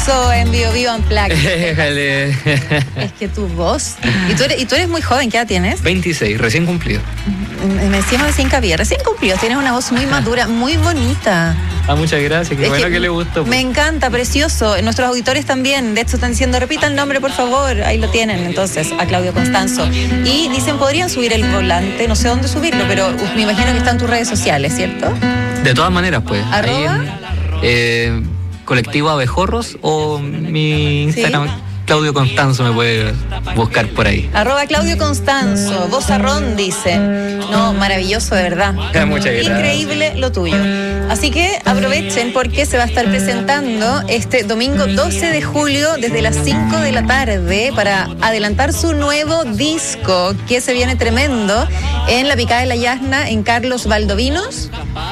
eso en Bio Bio Unplugged. Déjale. Es que tu voz. Y tú eres muy joven, ¿qué edad tienes? 26, recién cumplido. Me decíamos recién cabía, recién cumplido. Tienes una voz muy madura, muy bonita. Muchas gracias, qué bueno que le gustó. Me encanta, precioso. Nuestros auditores también, de hecho están diciendo, repita el nombre por favor, ahí lo tienen, entonces, a Claudio Constanzo. Y dicen, podrían subir el volante, no sé dónde subirlo, pero me imagino que está en tus redes sociales, ¿cierto? De todas maneras, pues. ¿Arroba? Ahí Colectivo Abejorros o mi Instagram. ¿Sí? Claudio Constanzo me puede buscar por ahí. @Claudio Constanzo, vozarrón dice. No, maravilloso, de verdad. Muchas gracias. Increíble lo tuyo. Así que aprovechen porque se va a estar presentando este domingo 12 de julio desde las 5 de la tarde para adelantar su nuevo disco que se viene tremendo en la Picada de la Yasna en Carlos Valdovinos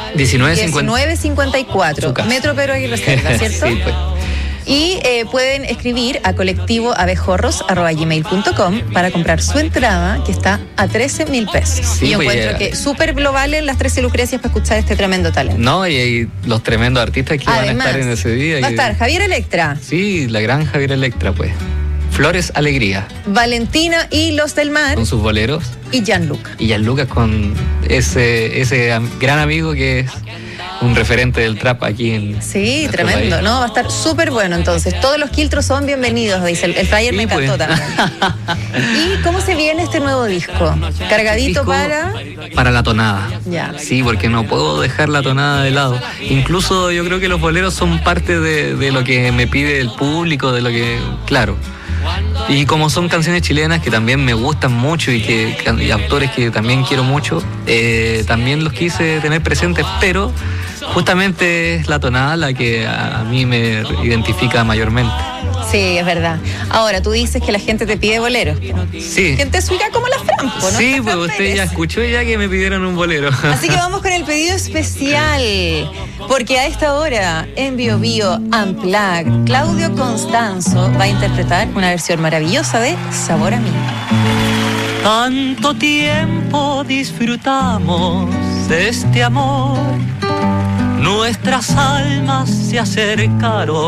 1954 Metro Pedro Aguirre Cerda, ¿cierto? Sí, pues. Y pueden escribir a colectivoabejorros@gmail.com para comprar su entrada, que está a 13.000 pesos. Sí, y yo encuentro que súper globales las 13 Lucrecias para escuchar este tremendo talento. No, y los tremendos artistas que van a estar en ese día. Va a estar Javier Electra. Sí, la gran Javier Electra, pues. Flores Alegría. Valentina y Los del Mar. Con sus boleros. Y Gianluca. Y Gianluca con ese gran amigo que es un referente del trap aquí en... Sí, tremendo, país. ¿No? Va a estar súper bueno, entonces. Todos los quiltros son bienvenidos, dice. El flyer sí, me encantó también. ¿Y cómo se viene este nuevo disco? ¿Cargadito disco para la tonada. Ya. Sí, porque no puedo dejar la tonada de lado. Incluso yo creo que los boleros son parte de lo que me pide el público, de lo que... Claro. Y como son canciones chilenas que también me gustan mucho y autores que también quiero mucho, también los quise tener presentes, pero justamente es la tonada la que a mí me identifica mayormente. Sí, es verdad. Ahora, tú dices que la gente te pide boleros. Sí. Gente suya como la Fran, ¿no? Sí, pues usted ya escuchó ya que me pidieron un bolero. Así que vamos con el pedido especial, porque a esta hora, en Bio Bio Unplugged, Claudio Constanzo va a interpretar una versión maravillosa de Sabor a mí. Tanto tiempo disfrutamos de este amor, nuestras almas se acercaron.